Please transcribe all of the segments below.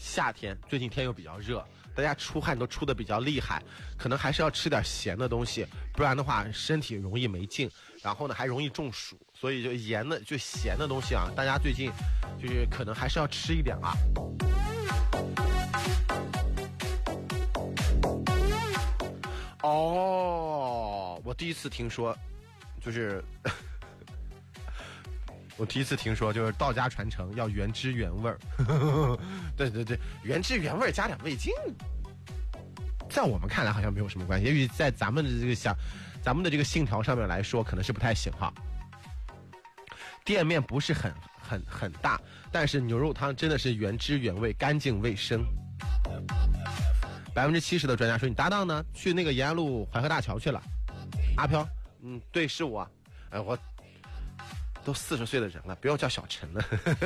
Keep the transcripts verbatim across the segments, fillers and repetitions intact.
夏天，最近天又比较热，大家出汗都出的比较厉害，可能还是要吃点咸的东西，不然的话身体容易没劲，然后呢还容易中暑，所以就盐的就咸的东西啊，大家最近就是可能还是要吃一点啊。哦，我第一次听说，就是我第一次听说，就是道家传承要原汁原味儿。对对对，原汁原味加点味精，在我们看来好像没有什么关系，也许在咱们的这个想，咱们的这个信条上面来说，可能是不太行哈。店面不是很很很大，但是牛肉汤真的是原汁原味、干净卫生。百分之七十的专家说，你搭档呢去那个延安路淮河大桥去了。阿飘，嗯，对，是我。哎，我都四十岁的人了，不要叫小陈了。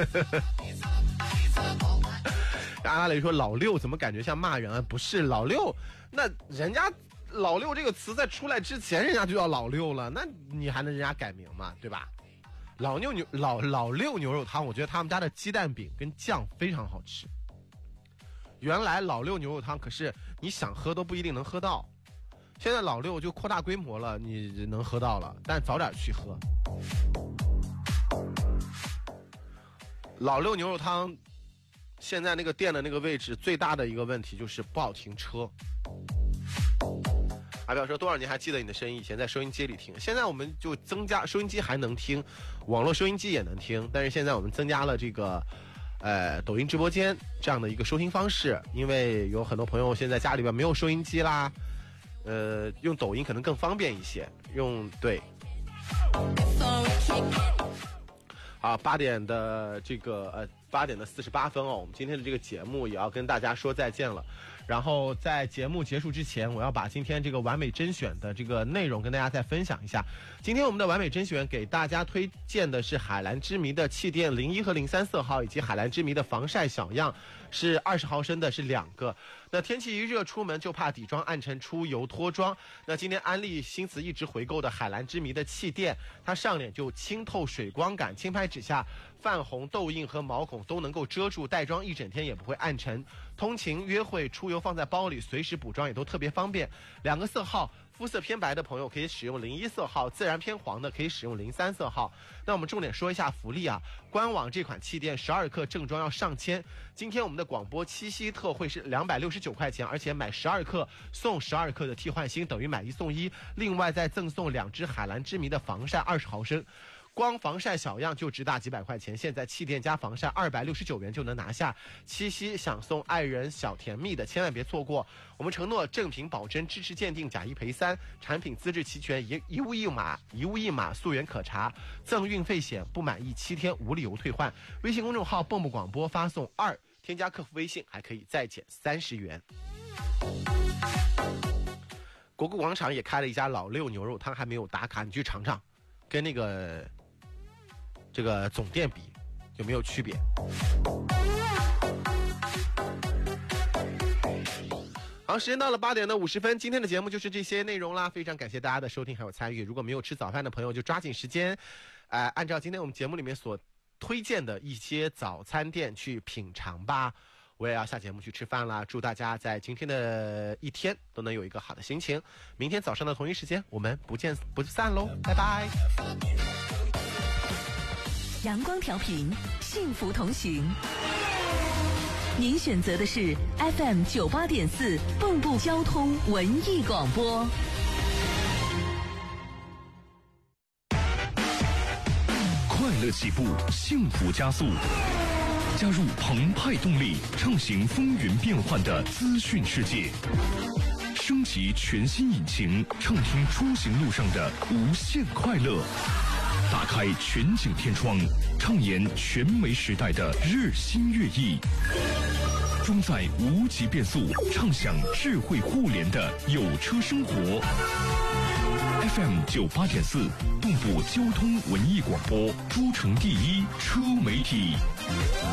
阿拉蕾说老六怎么感觉像骂人啊？不是老六，那人家老六这个词在出来之前，人家就叫老六了，那你还能人家改名吗？对吧？老六牛老老六牛肉汤，我觉得他们家的鸡蛋饼跟酱非常好吃。原来老六牛肉汤可是你想喝都不一定能喝到，现在老六就扩大规模了，你能喝到了，但早点去喝。老六牛肉汤现在那个店的那个位置最大的一个问题就是不好停车。阿彪说多少年还记得你的声音，以前在收音机里听，现在我们就增加收音机还能听，网络收音机也能听，但是现在我们增加了这个呃抖音直播间这样的一个收听方式，因为有很多朋友现在家里边没有收音机啦，呃用抖音可能更方便一些，用对啊，八点的这个呃，八点的四十八分哦，我们今天的这个节目也要跟大家说再见了。然后在节目结束之前，我要把今天这个完美甄选的这个内容跟大家再分享一下。今天我们的完美甄选给大家推荐的是海蓝之谜的气垫零一和零三色号，以及海蓝之谜的防晒小样，是二十毫升的，是两个。那天气一热，出门就怕底妆暗沉出油脱妆。那今天安利新词一直回购的海蓝之谜的气垫，它上脸就清透水光感，轻拍指下泛红痘印和毛孔都能够遮住，带妆一整天也不会暗沉。通勤约会出游放在包里随时补妆也都特别方便。两个色号，肤色偏白的朋友可以使用零一色号，自然偏黄的可以使用零三色号。那我们重点说一下福利啊，官网这款气垫十二克正装要上千，今天我们的广播七夕特惠是两百六十九块钱，而且买十二克送十二克的替换芯，等于买一送一，另外再赠送两支海蓝之谜的防晒二十毫升。光防晒小样就值大几百块钱，现在气垫加防晒二百六十九元就能拿下。七夕想送爱人小甜蜜的，千万别错过。我们承诺正品保真，支持鉴定，假一赔三，产品资质齐全，一一物一码，一物一码，溯源可查，赠运费险，不满意七天无理由退换。微信公众号蹦蹦广播发送二，添加客服微信还可以再减三十元。国库广场也开了一家老六牛肉汤，还没有打卡，你去尝尝，跟那个这个总店比有没有区别？好，时间到了八点的五十分，今天的节目就是这些内容啦，非常感谢大家的收听还有参与。如果没有吃早饭的朋友，就抓紧时间，呃，按照今天我们节目里面所推荐的一些早餐店去品尝吧。我也要下节目去吃饭啦，祝大家在今天的一天都能有一个好的心情。明天早上的同一时间，我们不见不散喽，拜拜。 阳光调频，幸福同行。您选择的是 F M 九八点四蚌埠交通文艺广播。 快乐起步，幸福加速。加入澎湃动力，畅行风云变幻的资讯世界。升级全新引擎，畅听出行路上的无限快乐。打开全景天窗，畅言全媒时代的日新月异。装载无极变速，畅享智慧互联的有车生活。F M 九八点四，蚌埠交通文艺广播，诸城第一车媒体。